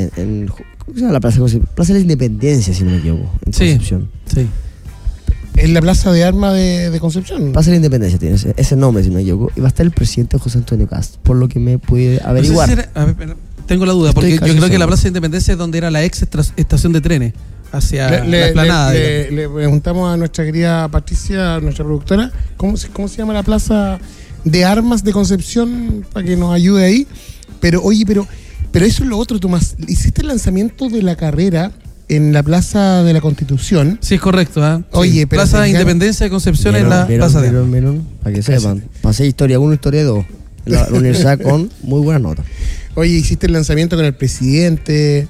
¿cómo se llama la plaza? Plaza de la Independencia, si no me equivoco, en Concepción. Sí. En la Plaza de Armas de Concepción. Plaza de la Independencia tiene ese nombre, si no me equivoco. Y va a estar el presidente José Antonio Cast, por lo que me pude averiguar. No sé si a ver, tengo la duda, porque yo creo que la Plaza de Independencia es donde era la ex estación de trenes, hacia la explanada. Le preguntamos a nuestra querida Patricia, nuestra productora, ¿cómo se llama la Plaza de Armas de Concepción? Para que nos ayude ahí. Pero eso es lo otro, Tomás. Hiciste el lanzamiento de la carrera en la Plaza de la Constitución. Sí, es correcto. Oye, sí. pero Plaza de Independencia de Concepción es la Plaza de Armas. Para que sepan. Pasé historia 1, historia 2. La universidad con muy buenas notas. Oye, hiciste el lanzamiento con el presidente.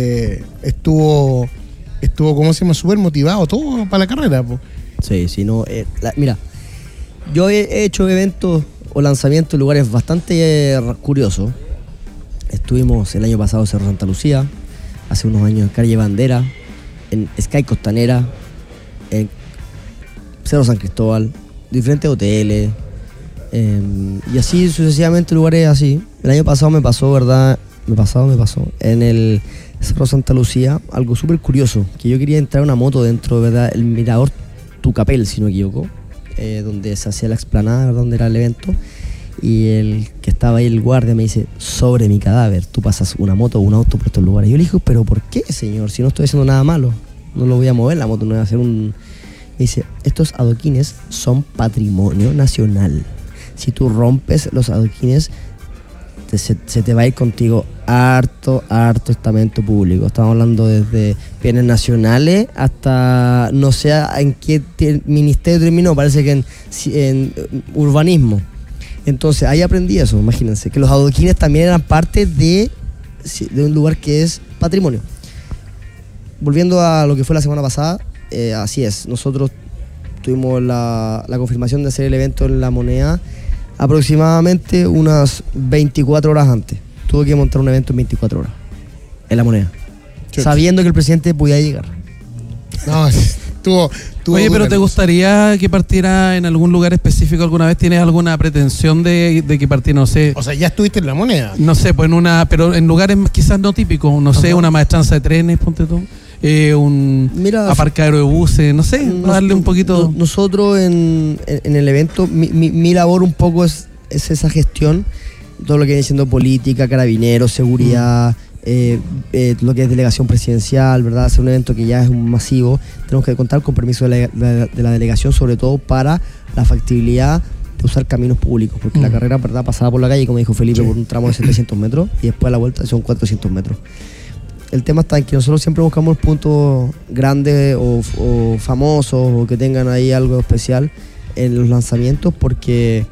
Estuvo, ¿cómo se llama? Súper motivado todo para la carrera, po. Sí, no. Mira, yo he hecho eventos o lanzamientos en lugares bastante curiosos. Estuvimos el año pasado en Cerro Santa Lucía, hace unos años en Calle Bandera, en Sky Costanera, en Cerro San Cristóbal, diferentes hoteles, y así sucesivamente lugares así. El año pasado me pasó, ¿verdad? En el Cerro Santa Lucía, algo súper curioso, que yo quería entrar una moto dentro, ¿verdad? El mirador Tucapel, si no me equivoco, donde se hacía la explanada, ¿verdad? Donde era el evento. Y el que estaba ahí, el guardia, me dice: sobre mi cadáver, tú pasas una moto o un auto por estos lugares. Yo le dije: ¿pero por qué, señor? Si no estoy haciendo nada malo, no lo voy a mover la moto, no voy a hacer un... Me dice: estos adoquines son patrimonio nacional. Si tú rompes los adoquines, se te va a ir contigo harto estamento público. Estamos hablando desde bienes nacionales hasta no sé en qué ministerio terminó, parece que en urbanismo. Entonces ahí aprendí eso, imagínense, que los adoquines también eran parte de un lugar que es patrimonio. Volviendo a lo que fue la semana pasada, así es, nosotros tuvimos la confirmación de hacer el evento en La Moneda aproximadamente unas 24 horas antes. Tuve que montar un evento en 24 horas en La Moneda, sabiendo que el presidente podía llegar. No, Oye, pero ¿te gustaría que partiera en algún lugar específico alguna vez? ¿Tienes alguna pretensión de que partiera, no sé? O sea, ya estuviste en La Moneda. No sé, pues pero en lugares quizás no típicos, no sé, una maestranza de trenes, ponte tú, aparcadero de buses, no sé, darle un poquito... Nosotros en el evento, mi labor un poco es esa gestión, todo lo que viene siendo política, carabineros, seguridad... lo que es delegación presidencial, ¿verdad? Hacer un evento que ya es un masivo, tenemos que contar con permiso de la delegación, sobre todo para la factibilidad de usar caminos públicos, porque la carrera, ¿verdad?, pasaba por la calle, como dijo Felipe, por un tramo de 700 metros y después la vuelta son 400 metros. El tema está en que nosotros siempre buscamos puntos grandes o famosos o que tengan ahí algo especial en los lanzamientos, porque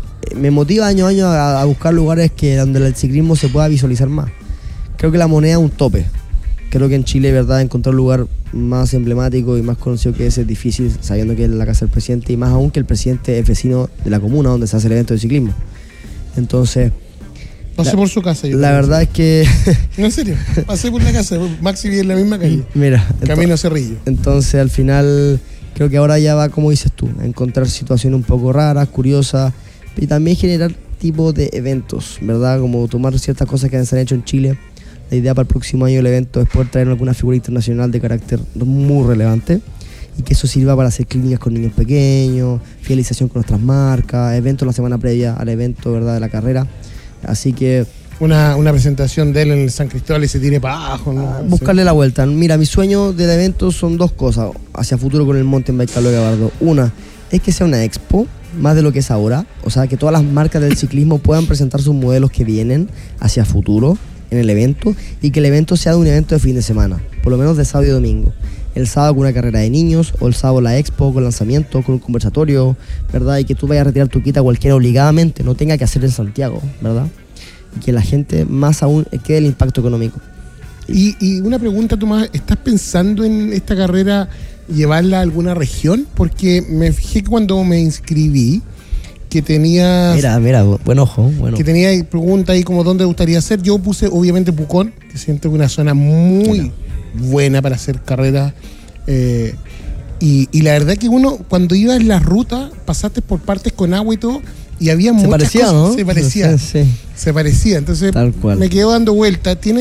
me motiva año a año a buscar lugares donde el ciclismo se pueda visualizar más. Creo que La Moneda es un tope. Creo que en Chile, ¿verdad?, encontrar un lugar más emblemático y más conocido que ese es difícil, sabiendo que es la casa del presidente, y más aún que el presidente es vecino de la comuna donde se hace el evento de ciclismo. Entonces... Pasé por su casa. La verdad es que... No, en serio, pasé por la casa. Maxi vive en la misma calle. Mira, Camino Cerrillo. Entonces, al final, creo que ahora ya va, como dices tú, a encontrar situaciones un poco raras, curiosas, y también generar tipo de eventos, ¿verdad? Como tomar ciertas cosas que se han hecho en Chile. La idea para el próximo año del evento es poder traer alguna figura internacional de carácter muy relevante y que eso sirva para hacer clínicas con niños pequeños, fidelización con nuestras marcas, eventos la semana previa al evento, ¿verdad?, de la carrera. Así que... Una presentación de él en el San Cristóbal y se tire para abajo, ¿no? Buscarle la vuelta. Mira, mi sueño del evento son dos cosas hacia futuro con el mountain bike Carlos Gabardo. Una es que sea una expo, más de lo que es ahora, o sea, que todas las marcas del ciclismo puedan presentar sus modelos que vienen hacia futuro en el evento, y que el evento sea un evento de fin de semana, por lo menos de sábado y domingo. El sábado con una carrera de niños, o el sábado la expo con lanzamiento, con un conversatorio, ¿verdad? Y que tú vayas a retirar tu quita cualquiera obligadamente, no tenga que hacer en Santiago, ¿verdad? Y que la gente más aún quede el impacto económico. Y una pregunta, Tomás, ¿estás pensando en esta carrera llevarla a alguna región? Porque me fijé que cuando me inscribí, que tenías... Mira, buen ojo. Bueno. Que tenía preguntas ahí como dónde gustaría hacer. Yo puse obviamente Pucón, que siento que es una zona muy buena para hacer carreras. Y la verdad que uno, cuando iba en la ruta, pasaste por partes con agua y todo, y había muchas cosas. ¿No? Se parecía, Sí. se parecía. Entonces Tal cual. me quedo dando vueltas.